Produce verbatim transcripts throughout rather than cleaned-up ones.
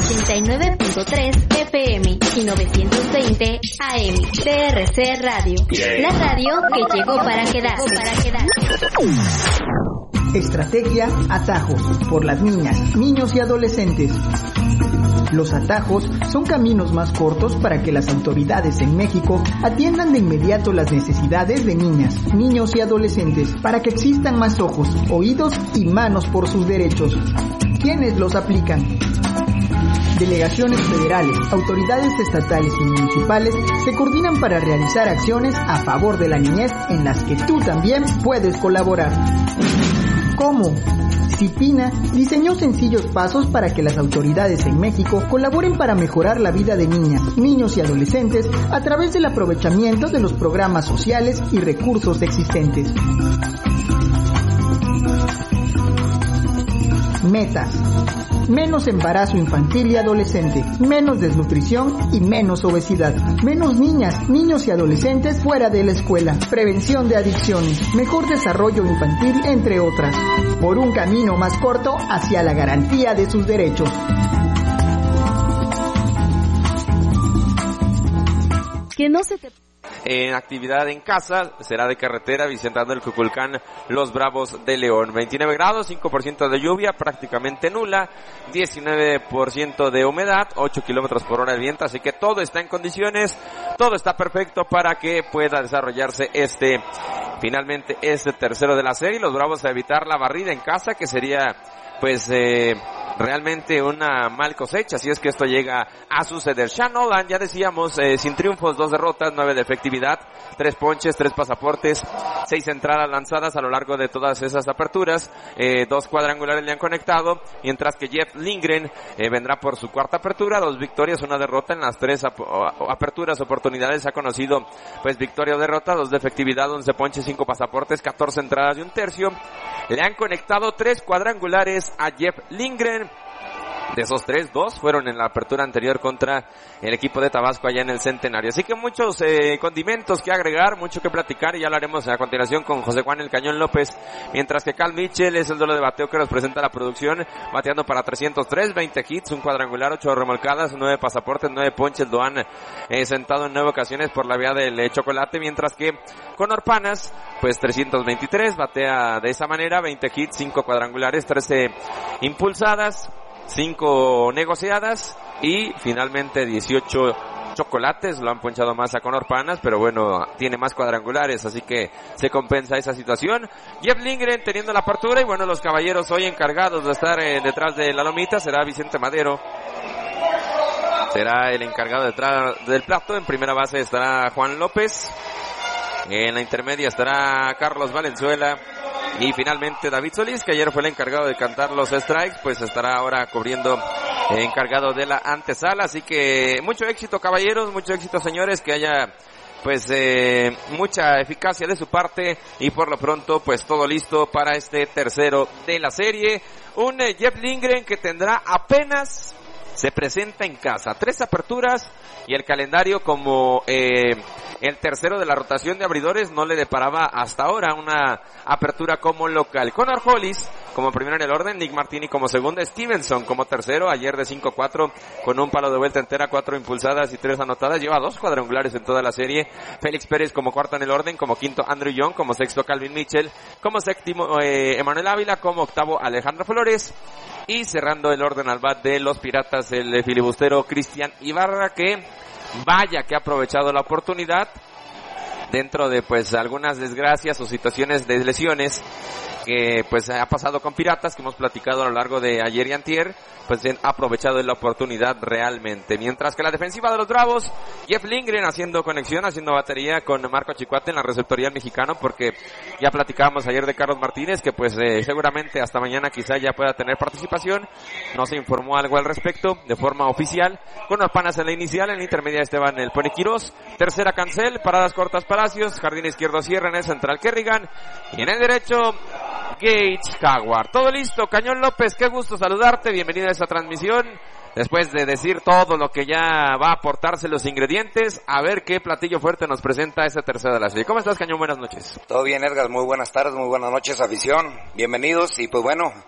ochenta y nueve punto tres F M y novecientos veinte A M. T R C Radio, la radio que llegó para quedar, para quedar. Estrategia Atajos, por las niñas, niños y adolescentes. Los atajos son caminos más cortos para que las autoridades en México atiendan de inmediato las necesidades de niñas, niños y adolescentes, para que existan más ojos, oídos y manos por sus derechos. ¿Quiénes los aplican? Delegaciones federales, autoridades estatales y municipales se coordinan para realizar acciones a favor de la niñez en las que tú también puedes colaborar. ¿Cómo? CIPINA diseñó sencillos pasos para que las autoridades en México colaboren para mejorar la vida de niñas, niños y adolescentes a través del aprovechamiento de los programas sociales y recursos existentes. Metas: menos embarazo infantil y adolescente, menos desnutrición y menos obesidad, menos niñas, niños y adolescentes fuera de la escuela, prevención de adicciones, mejor desarrollo infantil, entre otras, por un camino más corto hacia la garantía de sus derechos. Que no se te... En actividad en casa será de carretera visitando el Cuculcán Los Bravos de León. veintinueve grados, cinco por ciento de lluvia, prácticamente nula, diecinueve por ciento de humedad, ocho kilómetros por hora de viento, así que todo está en condiciones, todo está perfecto para que pueda desarrollarse este, finalmente este tercero de la serie. Los Bravos a evitar la barrida en casa, que sería pues eh, realmente una mal cosecha si es que esto llega a suceder. Sean Nolan, ya decíamos, eh, sin triunfos, dos derrotas, nueve de efectividad, tres ponches, tres pasaportes, seis entradas lanzadas a lo largo de todas esas aperturas, eh, dos cuadrangulares le han conectado, mientras que Jeff Lindgren eh, vendrá por su cuarta apertura, dos victorias, una derrota en las tres ap- aperturas, oportunidades ha conocido pues victoria o derrota, dos de efectividad, once ponches, cinco pasaportes, catorce entradas y un tercio. Le han conectado tres cuadrangulares a Jeff Lindgren. De esos tres, dos fueron en la apertura anterior contra el equipo de Tabasco allá en el Centenario. Así que muchos eh, condimentos que agregar, mucho que platicar, y ya lo haremos a continuación con José Juan El Cañón López. Mientras que Cal Mitchell es el duelo de bateo que nos presenta la producción, bateando para trescientos tres, veinte hits, un cuadrangular, ocho remolcadas, nueve pasaportes, nueve ponches. Lo han eh, sentado en nueve ocasiones por la vía del eh, chocolate, mientras que Conor Panas, pues trescientos veintitrés, batea de esa manera, veinte hits, cinco cuadrangulares, trece impulsadas, cinco negociadas y finalmente dieciocho chocolates. Lo han ponchado más a Conor Panas, pero bueno, tiene más cuadrangulares, así que se compensa esa situación. Jeff Lindgren teniendo la apertura, y bueno, los caballeros hoy encargados de estar eh, detrás de la lomita será Vicente Madero. Será el encargado detrás del plato. En primera base estará Juan López. En la intermedia estará Carlos Valenzuela. Y finalmente David Solís, que ayer fue el encargado de cantar los strikes, pues estará ahora cubriendo, eh, encargado de la antesala. Así que mucho éxito, caballeros, mucho éxito, señores, que haya pues eh, mucha eficacia de su parte, y por lo pronto pues todo listo para este tercero de la serie. Un eh, Jeff Lindgren que tendrá apenas, se presenta en casa, tres aperturas, y el calendario como eh, el tercero de la rotación de abridores no le deparaba hasta ahora una apertura como local. Connor Hollis como primero en el orden, Nick Martini como segundo, Stevenson como tercero, ayer de cinco cuatro con un palo de vuelta entera, cuatro impulsadas y tres anotadas, lleva dos cuadrangulares en toda la serie. Félix Pérez como cuarto en el orden, como quinto Andrew Young, como sexto Calvin Mitchell, como séptimo eh, Emanuel Ávila, como octavo Alejandro Flores, y cerrando el orden al bat de los Piratas el filibustero Cristian Ibarra, que vaya que ha aprovechado la oportunidad dentro de pues algunas desgracias o situaciones de lesiones que pues ha pasado con Piratas, que hemos platicado a lo largo de ayer y antier, pues ha aprovechado la oportunidad realmente. Mientras que la defensiva de los Bravos, Jeff Lindgren haciendo conexión, haciendo batería con Marco Chicuate en la receptoría mexicano, porque ya platicábamos ayer de Carlos Martínez, que pues eh, seguramente hasta mañana quizá ya pueda tener participación. No se informó algo al respecto de forma oficial. Con Panas en la inicial, en la intermedia Esteban El Pony Quirós, tercera Cancel, paradas cortas Palacios, jardín izquierdo Sierra, en el central Kerrigan, y en el derecho Gates Jaguar. Todo listo, Cañón López, qué gusto saludarte, bienvenido a esta transmisión. Después de decir todo lo que ya va a aportarse los ingredientes, a ver qué platillo fuerte nos presenta esta tercera de la serie. ¿Cómo estás, Cañón? Buenas noches. Todo bien, Edgar, muy buenas tardes, muy buenas noches, afición, bienvenidos. Y pues bueno,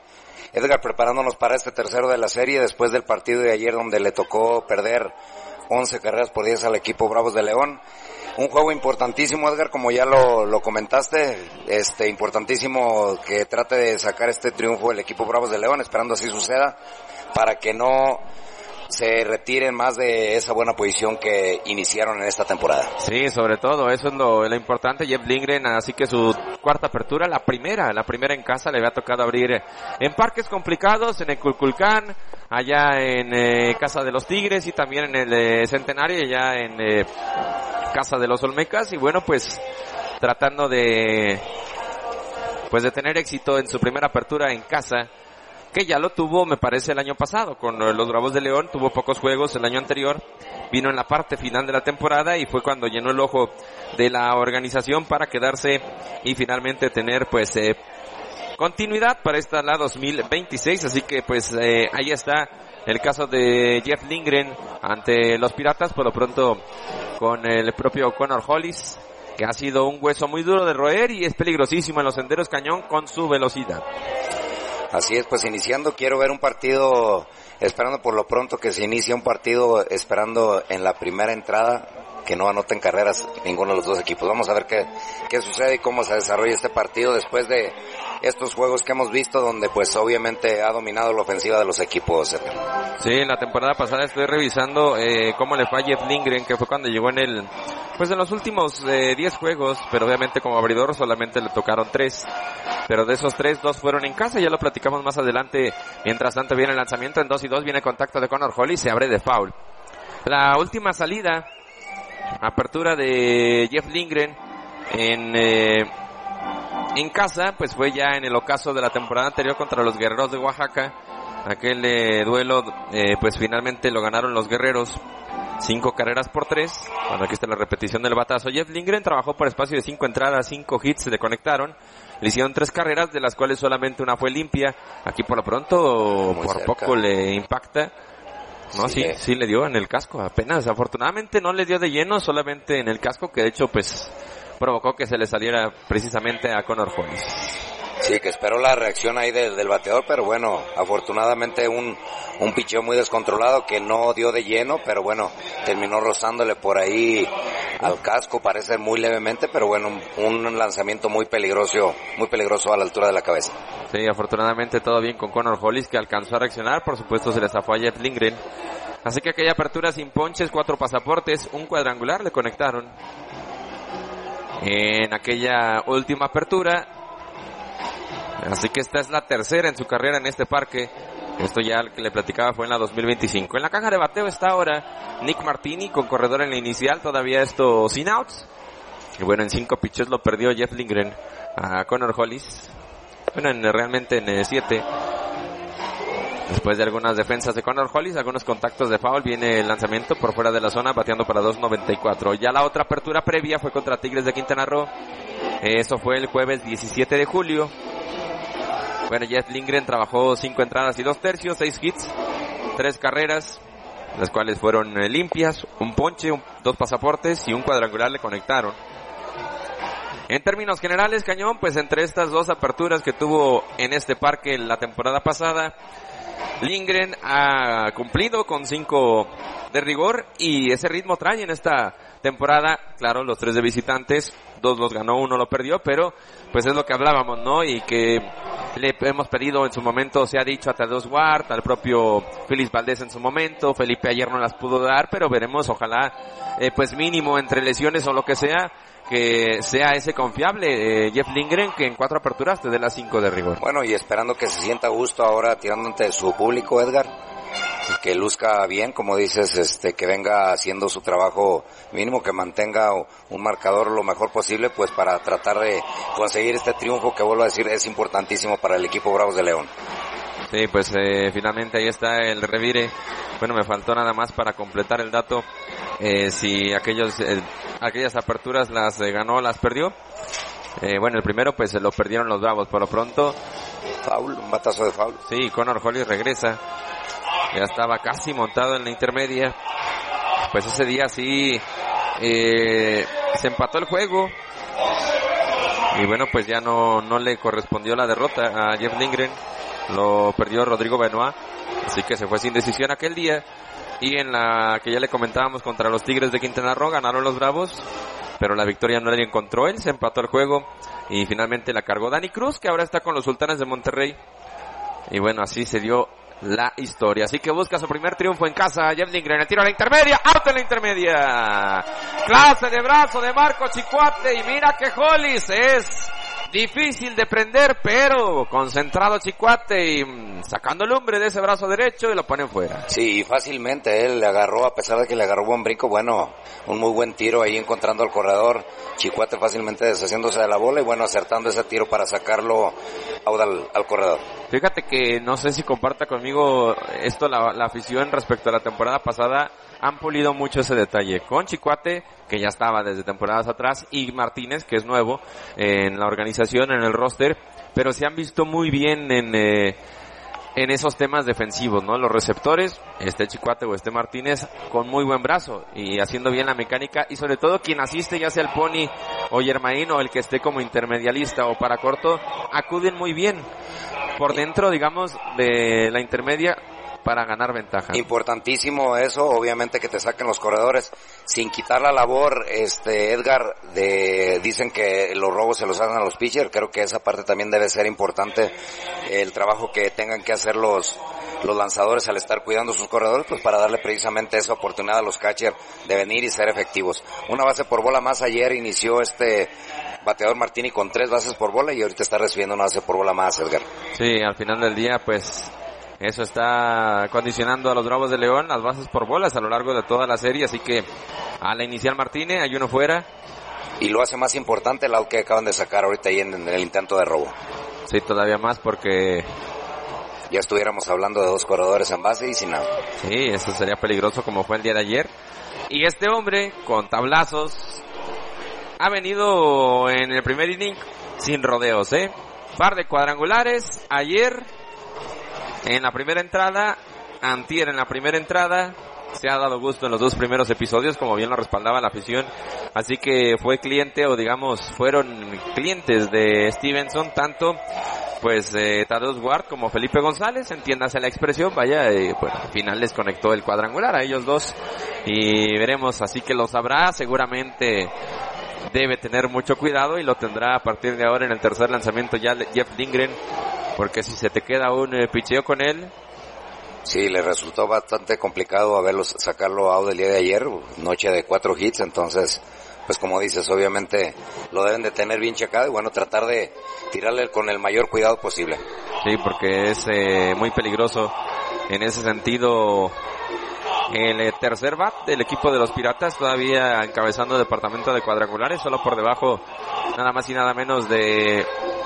Edgar, preparándonos para este tercero de la serie, después del partido de ayer donde le tocó perder once carreras por diez al equipo Bravos de León. Un juego importantísimo, Edgar, como ya lo, lo comentaste, este, importantísimo que trate de sacar este triunfo el equipo Bravos de León, esperando así suceda, para que no se retiren más de esa buena posición que iniciaron en esta temporada. Sí, sobre todo, eso es lo, lo importante. Jeff Lindgren, así que su cuarta apertura, la primera, la primera en casa, le había tocado abrir en parques complicados, en el Culculcán, allá en eh, Casa de los Tigres y también en el eh, Centenario, allá en eh, Casa de los Olmecas, y bueno, pues tratando de pues de tener éxito en su primera apertura en casa, que ya lo tuvo, me parece, el año pasado con los Bravos de León. Tuvo pocos juegos el año anterior, vino en la parte final de la temporada y fue cuando llenó el ojo de la organización para quedarse y finalmente tener pues eh, continuidad para esta la dos mil veintiséis. Así que pues eh, ahí está el caso de Jeff Lindgren ante los Piratas, por lo pronto con el propio Connor Hollis, que ha sido un hueso muy duro de roer y es peligrosísimo en los senderos cañón con su velocidad. Así es, pues iniciando, quiero ver un partido, esperando por lo pronto que se inicie un partido, esperando en la primera entrada que no anoten carreras ninguno de los dos equipos. Vamos a ver qué, qué sucede y cómo se desarrolla este partido después de estos juegos que hemos visto, donde pues obviamente ha dominado la ofensiva de los equipos. Sí, la temporada pasada estoy revisando eh, cómo le fue a Jeff Lindgren, que fue cuando llegó en el, pues en los últimos eh, diez juegos, pero obviamente como abridor solamente le tocaron tres. Pero de esos tres, dos fueron en casa, ya lo platicamos más adelante. Mientras tanto viene el lanzamiento en dos y dos, viene el contacto de Connor Hollis, se abre de foul. La última salida, apertura de Jeff Lindgren en eh, en casa, pues fue ya en el ocaso de la temporada anterior contra los Guerreros de Oaxaca. Aquel eh, duelo, eh, pues finalmente lo ganaron los Guerreros, cinco carreras por tres. Bueno, aquí está la repetición del batazo. Jeff Lindgren trabajó por espacio de cinco entradas, cinco hits, se le conectaron. Le hicieron tres carreras, de las cuales solamente una fue limpia. Aquí por lo pronto, Muy por cerca. poco le impacta. No, sí, sí, sí le dio en el casco apenas. Afortunadamente no le dio de lleno, solamente en el casco, que de hecho pues provocó que se le saliera precisamente a Connor Hollis. Sí, que esperó la reacción ahí del, del bateador, pero bueno, afortunadamente un un picheo muy descontrolado que no dio de lleno, pero bueno, terminó rozándole por ahí al casco, parece muy levemente, pero bueno, un, un lanzamiento muy peligroso, muy peligroso a la altura de la cabeza. Sí, afortunadamente todo bien con Connor Hollis, que alcanzó a reaccionar, por supuesto se le zafó a Jeff Lindgren. Así que aquella apertura sin ponches, cuatro pasaportes, un cuadrangular le conectaron en aquella última apertura. Así que esta es la tercera en su carrera en este parque. Esto ya que le platicaba fue en la dos mil veinticinco. En la caja de bateo está ahora Nick Martini con corredor en la inicial, todavía esto sin outs. Y bueno, en cinco pitches lo perdió Jeff Lindgren a Connor Hollis. Bueno, en, realmente en siete. Después de algunas defensas de Connor Hollis, algunos contactos de foul, viene el lanzamiento por fuera de la zona, bateando para dos noventa y cuatro. Ya la otra apertura previa fue contra Tigres de Quintana Roo. Eso fue el jueves diecisiete de julio. Bueno, Jeff Lindgren trabajó cinco entradas y dos tercios, seis hits, tres carreras, las cuales fueron eh, limpias, un ponche, un, dos pasaportes y un cuadrangular le conectaron. En términos generales, Cañón, pues entre estas dos aperturas que tuvo en este parque la temporada pasada, Lindgren ha cumplido con cinco de rigor y ese ritmo trae en esta temporada. Claro, los tres de visitantes, dos los ganó, uno lo perdió, pero pues es lo que hablábamos, ¿no? Y que le hemos pedido en su momento, se ha dicho a Tadeusz Ward, al propio Félix Valdés en su momento, Felipe ayer no las pudo dar, pero veremos, ojalá, eh, pues mínimo entre lesiones o lo que sea, que sea ese confiable eh, Jeff Lindgren, que en cuatro aperturas te dé las cinco de rigor. Bueno, y esperando que se sienta a gusto ahora tirando ante su público, Edgar, y que luzca bien, como dices, este, que venga haciendo su trabajo mínimo, que mantenga un marcador lo mejor posible, pues para tratar de conseguir este triunfo que, vuelvo a decir, es importantísimo para el equipo Bravos de León. Sí, pues eh, finalmente ahí está el revire. Bueno, me faltó nada más para completar el dato, eh, si aquellos eh, aquellas aperturas las eh, ganó, las perdió. Eh, bueno, el primero pues se lo perdieron los Bravos, por lo pronto. Foul, un batazo de foul. Sí, Connor Hollis regresa. Ya estaba casi montado en la intermedia. Pues ese día sí eh, se empató el juego. Y bueno, pues ya no, no le correspondió la derrota a Jeff Lindgren. lo perdió Rodrigo Benoit, así que se fue sin decisión aquel día. Y en la que ya le comentábamos contra los Tigres de Quintana Roo, ganaron los Bravos, pero la victoria no la encontró él, se empató el juego y finalmente la cargó Dani Cruz, que ahora está con los Sultanes de Monterrey. Y bueno, así se dio la historia. Así que busca su primer triunfo en casa. Jeff Lindgren, el tiro a la intermedia, out en la intermedia. Clase de brazo de Marco Chicoate, y mira que Hollis es difícil de prender, pero concentrado Chicoate y mmm, sacando lumbre de ese brazo derecho y lo pone fuera. Sí, fácilmente él le agarró, a pesar de que le agarró buen brinco, bueno, un muy buen tiro ahí encontrando al corredor. Chicoate fácilmente deshaciéndose de la bola y bueno, acertando ese tiro para sacarlo out al, al corredor. Fíjate que no sé si comparta conmigo esto la, la afición respecto a la temporada pasada. Han pulido mucho ese detalle con Chicoate, que ya estaba desde temporadas atrás, y Martínez, que es nuevo en la organización, en el roster, pero se han visto muy bien en eh, en esos temas defensivos, ¿no? Los receptores, este Chicoate o este Martínez, con muy buen brazo y haciendo bien la mecánica, y sobre todo quien asiste, ya sea el Pony o Yermaín o el que esté como intermedialista o para corto, acuden muy bien por dentro, digamos, de la intermedia, para ganar ventaja. Importantísimo eso, obviamente que te saquen los corredores, sin quitar la labor, este Edgar, de dicen que los robos se los hacen a los pitchers. Creo que esa parte también debe ser importante, el trabajo que tengan que hacer los los lanzadores al estar cuidando sus corredores, pues para darle precisamente esa oportunidad a los catchers de venir y ser efectivos. Una base por bola más, ayer inició este bateador Martini con tres bases por bola y ahorita está recibiendo una base por bola más, Edgar. Sí, al final del día, pues eso está condicionando a los Bravos de León, las bases por bolas a lo largo de toda la serie, así que a la inicial Martínez, hay uno fuera. Y lo hace más importante el out que acaban de sacar ahorita ahí en, en el intento de robo. Sí, todavía más porque ya estuviéramos hablando de dos corredores en base y sin nada. Sí, eso sería peligroso como fue el día de ayer. Y este hombre, con tablazos, ha venido en el primer inning sin rodeos, ¿eh? Par de cuadrangulares ayer en la primera entrada, antier en la primera entrada. Se ha dado gusto en los dos primeros episodios, como bien lo respaldaba la afición. Así que fue cliente, o digamos, fueron clientes de Stevenson, tanto pues eh, Tadeusz Ward como Felipe González, entiéndase la expresión. Vaya, eh, bueno, al final les conectó el cuadrangular a ellos dos y veremos, así que lo sabrá. Seguramente debe tener mucho cuidado y lo tendrá a partir de ahora en el tercer lanzamiento ya Jeff Lindgren, porque si se te queda un eh, picheo con él. Sí, le resultó bastante complicado haberlo, sacarlo out del día de ayer, noche de cuatro hits, entonces, pues como dices, obviamente lo deben de tener bien checado y bueno, tratar de tirarle con el mayor cuidado posible. Sí, porque es eh, muy peligroso en ese sentido. El eh, tercer bat del equipo de los Piratas, todavía encabezando el departamento de cuadrangulares, solo por debajo nada más y nada menos de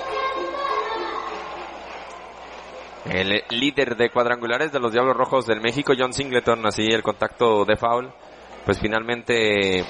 el líder de cuadrangulares de los Diablos Rojos del México, John Singleton. Así el contacto de foul, pues finalmente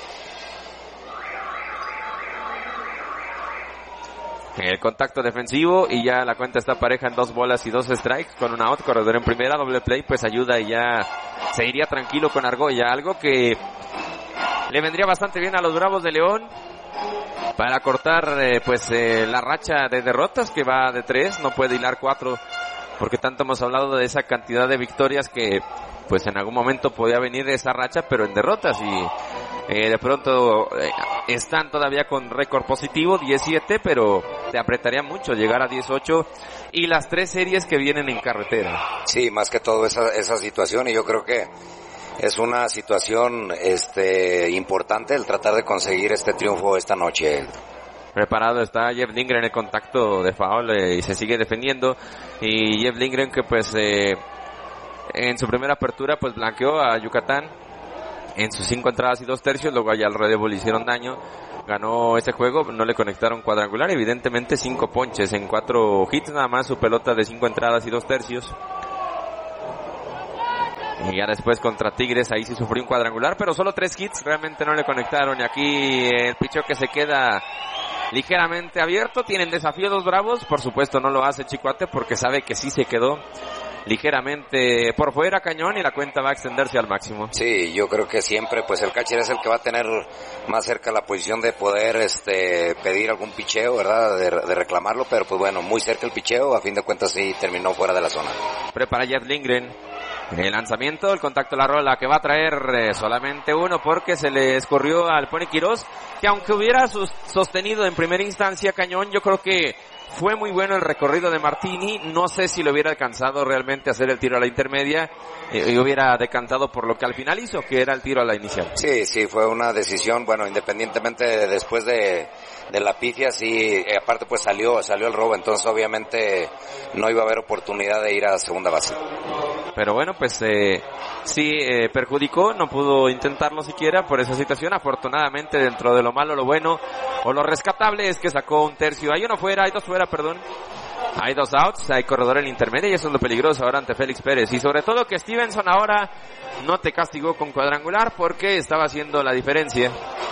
el contacto defensivo y ya la cuenta está pareja en dos bolas y dos strikes con un out, corredor en primera, doble play, pues ayuda y ya se iría tranquilo con Argolla, algo que le vendría bastante bien a los Bravos de León para cortar eh, pues eh, la racha de derrotas que va de tres, no puede hilar cuatro, porque tanto hemos hablado de esa cantidad de victorias que pues en algún momento podía venir esa racha, pero en derrotas, y eh, de pronto eh, están todavía con récord positivo, diecisiete, pero te apretaría mucho llegar a dieciocho, y las tres series que vienen en carretera. Sí, más que todo esa, esa situación, y yo creo que es una situación este importante el tratar de conseguir este triunfo esta noche. Preparado está Jeff Lindgren en el contacto de foul eh, y se sigue defendiendo, y Jeff Lindgren que pues eh, en su primera apertura pues blanqueó a Yucatán en sus cinco entradas y dos tercios, luego allá al relevo le hicieron daño, ganó ese juego, no le conectaron cuadrangular, evidentemente cinco ponches en cuatro hits, nada más su pelota de cinco entradas y dos tercios. Y ya después contra Tigres, ahí sí sufrió un cuadrangular, pero solo tres hits, realmente no le conectaron, y aquí el picheo que se queda ligeramente abierto. Tienen desafío dos Bravos, por supuesto no lo hace Chicoate porque sabe que sí se quedó ligeramente por fuera Cañón y la cuenta va a extenderse al máximo. Sí, yo creo que siempre pues el catcher es el que va a tener más cerca la posición de poder este pedir algún picheo, ¿verdad? De, de reclamarlo, pero pues bueno, muy cerca el picheo, a fin de cuentas sí terminó fuera de la zona. Prepara Jeff Lindgren. El lanzamiento, el contacto de la rola que va a traer eh, solamente uno porque se le escurrió al Pony Quirós, que aunque hubiera sus, sostenido en primera instancia Cañón, yo creo que fue muy bueno el recorrido de Martini. No sé si lo hubiera alcanzado realmente a hacer el tiro a la intermedia eh, y hubiera decantado por lo que al final hizo, que era el tiro a la inicial. Sí, sí, fue una decisión, bueno, independientemente de, después de, de la pifia, sí, eh, aparte pues salió, salió el robo, entonces obviamente no iba a haber oportunidad de ir a segunda base. Pero bueno, pues eh, sí eh, perjudicó, no pudo intentarlo siquiera por esa situación. Afortunadamente, dentro de lo malo, lo bueno o lo rescatable es que sacó un tercio. Hay uno fuera, hay dos fuera, perdón. Hay dos outs, hay corredor en la intermedia y eso es lo peligroso ahora ante Félix Pérez. Y sobre todo que Stevenson ahora no te castigó con cuadrangular porque estaba haciendo la diferencia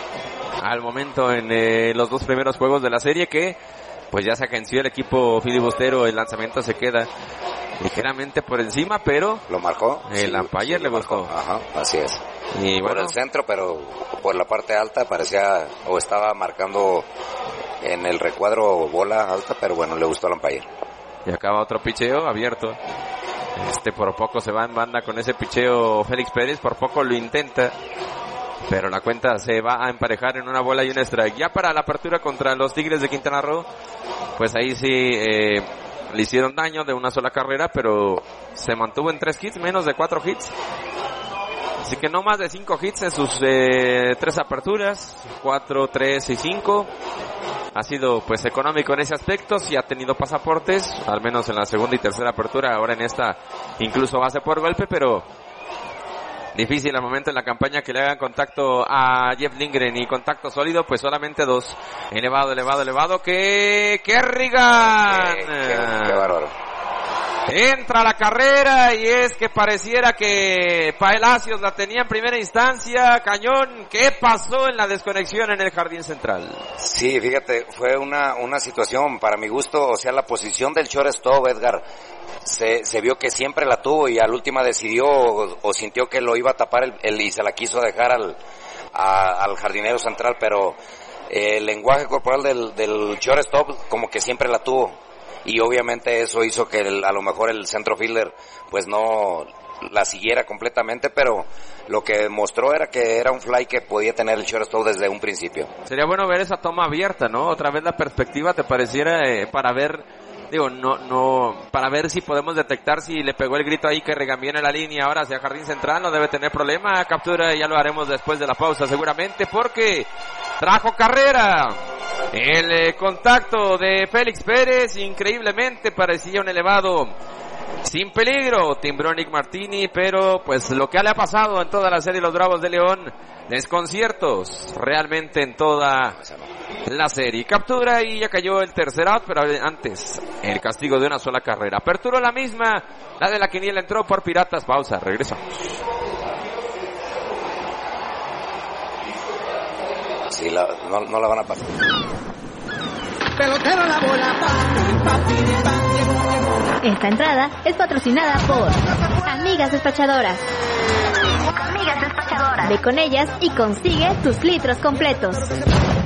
al momento en eh, los dos primeros juegos de la serie, que pues ya se agenció el equipo filibustero. El lanzamiento se queda ligeramente por encima, pero lo marcó. El sí, umpire sí, le gustó. Ajá, así es. Y por bueno, el centro, pero por la parte alta parecía o estaba marcando en el recuadro bola alta, pero bueno, le gustó al umpire. Y acaba otro picheo abierto. Este por poco se va en banda con ese picheo Félix Pérez, por poco lo intenta, pero la cuenta se va a emparejar en una bola y un strike. Ya para la apertura contra los Tigres de Quintana Roo, pues ahí sí eh, le hicieron daño de una sola carrera, pero se mantuvo en tres hits, menos de cuatro hits. Así que no más de cinco hits en sus eh, tres aperturas, cuatro, tres y cinco. Ha sido pues económico en ese aspecto, sí ha tenido pasaportes, al menos en la segunda y tercera apertura, ahora en esta incluso base por golpe, pero difícil al momento en la campaña que le hagan contacto a Jeff Lindgren, y contacto sólido pues solamente dos. Elevado, elevado, elevado, que Kerrigan. Qué, qué, qué bárbaro. Entra la carrera y es que pareciera que Palacios la tenía en primera instancia. Cañón, ¿qué pasó en la desconexión en el jardín central? Sí, fíjate, fue una una situación para mi gusto, o sea, la posición del shortstop, Edgar, se se vio que siempre la tuvo y al última decidió o, o sintió que lo iba a tapar el, el y se la quiso dejar al a, al jardinero central, pero el lenguaje corporal del del shortstop como que siempre la tuvo. Y obviamente eso hizo que el, a lo mejor el centro fielder pues no la siguiera completamente, pero lo que mostró era que era un fly que podía tener el shortstop desde un principio. Sería bueno ver esa toma abierta, ¿no? Otra vez la perspectiva, ¿te pareciera? Eh, para ver, digo, no, no, para ver si podemos detectar si le pegó el grito ahí que regambiene la línea ahora hacia jardín central, no debe tener problema. Captura, ya lo haremos después de la pausa seguramente, porque trajo carrera. El eh, contacto de Félix Pérez, increíblemente parecía un elevado sin peligro, timbró Nick Martini, pero pues lo que le ha pasado en toda la serie los Bravos de León, desconciertos realmente en toda la serie. Captura y ya cayó el tercer out, pero antes el castigo de una sola carrera. Apertura la misma, la de la quiniela entró por Piratas. Pausa, regresamos. Sí, la, no, no la van a pasar. Pelotero la bola. Esta entrada es patrocinada por Amigas Despachadoras. Amigas Despachadoras. Ve con ellas y consigue tus litros completos.